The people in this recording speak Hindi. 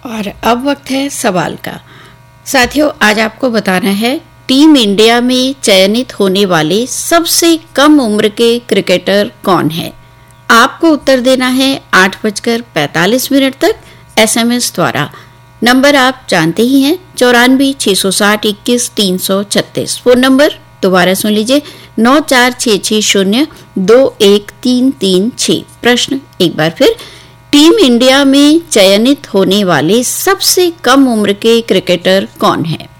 और अब वक्त है सवाल का। साथियों, आज आपको बताना है टीम इंडिया में चयनित होने वाले सबसे कम उम्र के क्रिकेटर कौन है। आपको उत्तर देना है 8:45 तक SMS द्वारा। नंबर आप जानते ही हैं, 94,660,21,336। फोन नंबर दोबारा सुन लीजिए, 94,660,21,336। प्रश्न एक बार फिर, टीम इंडिया में चयनित होने वाले सबसे कम उम्र के क्रिकेटर कौन है।